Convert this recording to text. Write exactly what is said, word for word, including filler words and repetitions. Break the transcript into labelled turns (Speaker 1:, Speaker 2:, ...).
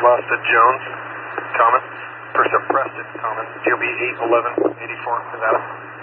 Speaker 1: lost at Jones, common. Pursuit Preston, common. G O B eight eleven eighty-four, Nevada.